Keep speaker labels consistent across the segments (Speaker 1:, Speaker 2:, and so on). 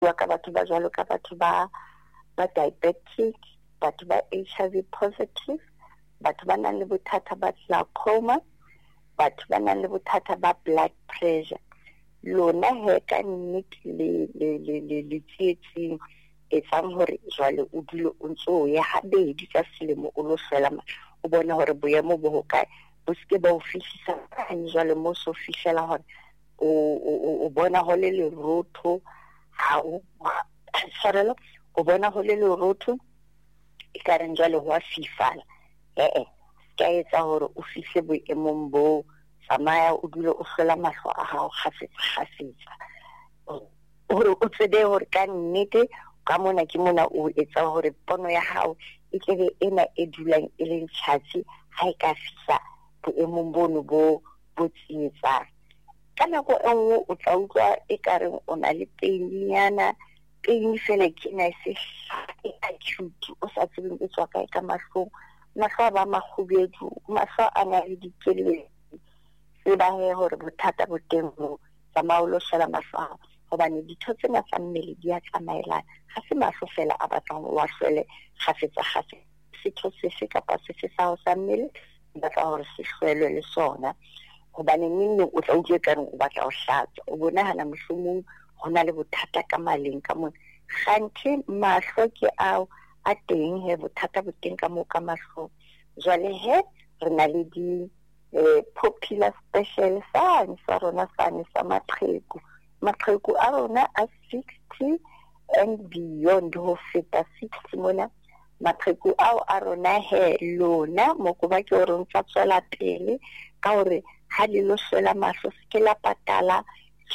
Speaker 1: wa ka batho ba jwalo ka batho ba diabetic, batho ba HIV positive, batho ba nang le bothata ba glaucoma, batho ba nang le bothata ba blood pressure. Lona he ka nnete le tsietsing etsang hore jwale o dilo o ntso ya habedi ka selemo o lo hlola o bona hore boemo bo hokae bo ske ba o fihlisa ka jwale mo so fihlela hore o bona ho le lerotho ha o tshwarelo o bona ho le lerotho e ka re jwale ho a fifala ka etsa hore o fihle boemong bo tsamaya o dule o hlola mahlo a hao kgafetsa hore o tsebe hore ka nnete ka mona ke mona o etsa hore pono ya hao e tlebe ena e dulang e leng tjhatsi ha e ka fihla boemong bono bo tsietsang. Ka nako e nngwe o tla utlwa e ka reng o na le pain fela ke na se acute o sa tsebeng e tswa kae ka mahlong mahlo ba makgubedu mahlo a na le dikeledi se ba he hore bothata bo teng mo tsamaya o lo shela mahlo hobane ditho tsena tsa mmele di a tsamaelana ga se mahlo fela a batlang wa hlwele kgafetsa setho sefe kapa sefe sa ho sa mmele batla hore se hlwelwe le sona hobane nne o tla utlwe ka o batla ho hlatsa o bona hana mohlomong hona le bothata ka maleng ka mona kganthe mahlo ke ao a teng he bothata bo teng ka mo ka mahlo jwale he re na le di popular special signs sa rona sa maqheku a rona a 60 and beyond ho feta 60 mona maqheku ao a rona he lona mo go ba ke o reng tsa tswela pele ka hore ha le lo hlola mahlo se ke la patala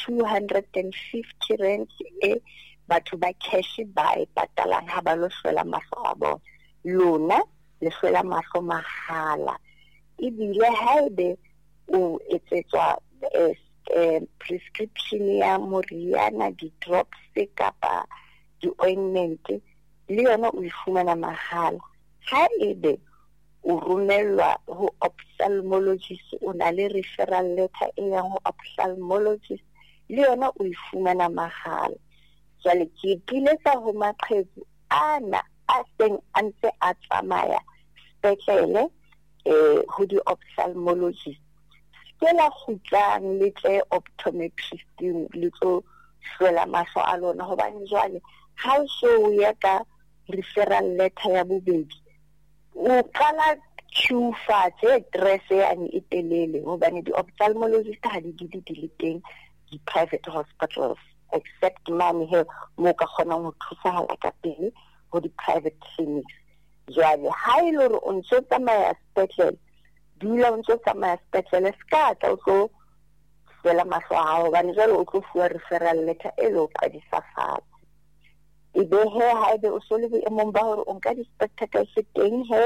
Speaker 1: 250 rand batho ba cash ba e patalang ha ba lo hlola mahlo a bona lona le hlola mahlo mahala ebile haebe o etsetswa prescription ya moriana di-drops kapa di-ointment le yona o ifumana mahala haebe o romellwa ho ophthalmologist o na le referral letter e yang ho ophthalmologist le yona o ifumana mahala jwale ke ipiletsa ho maqheku ana a seng a ntse a tsamaya sepetlele ho di-ophthalmologist ke la khutlang le tle optometristing le tlo hlola mahlo a lona hobane jwale ha o so ya ka referral letter ya bobedi o qala queue fatshe dress yani e telele hobane di-ophthalmologist ha di le teng di-private hospitals except money he mo ka kgonang ho thusahala ka pele ho di-private clinics jwale ha e le hore o ntse tsamaya sepetlele dula o ntse tsamaya sepetlele ska tla o tlo fela mahlo a hao hobane jwale o tlo fuwa referral letter e le o qadisa fatshe ebe he haebe o so le boemong ba hore o nka di-spectacles teng he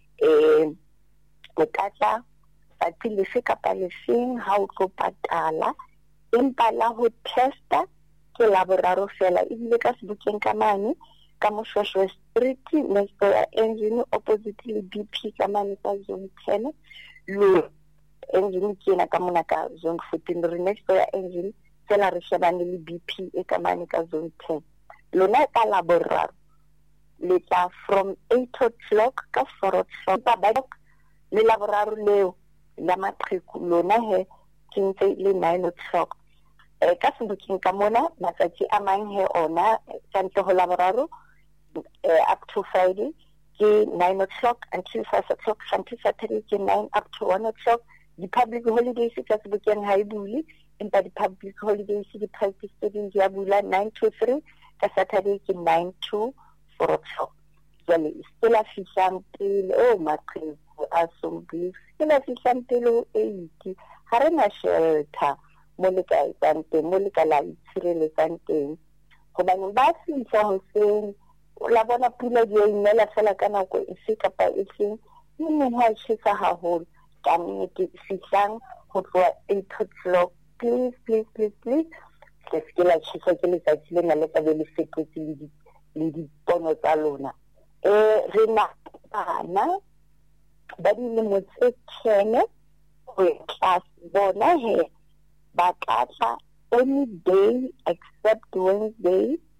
Speaker 1: o tlatla tsatsi lefe kapa lefeng ha o tlo patala empa la ho testa ke laboraro fela ebile ka sebukeng ka mane ka Moshweshwe Street next to engine opposite le BP ka mane ka zone 10 lo engine kena ka mona ka zone 14 re next to engine fela re shebane le BP e ka mane ka zone 10 lona ka laboraro le tla from 8 o'clock ka 4 o'clock le laboraro leo la maqheku lona he ke ntse le 9 o'clock ka sebukeng ka mona matsatsi a mang he ona tsantle ho laboraro up to Friday ke 9 o'clock until 5 o'clock until Saturday ke 9 up to 1 o'clock the public holidays ka sebukeng ha e bule empa the public holidays di practice tse di a bula 9 to 3 ka Saturday ke 9 to 4 o'clock jwale still a fihlang pele maqheku a sombile still a fihlang pele ho 80 ha re na shelter mo le ka itsang mo le ka la itshireletsang teng hobane ba fihla hoseng o la bona pula di inela fela ka nako efe kapa efeng mme ha tshisa haholo ka nnete fihlang ho tloha 8 o'clock please ke la tshisa ke letsatsi lena le tla be le fetotse le dipono tsa lona re na bana ba dilemo tse 10 ho class bona he ba tlatla any day except Wednesday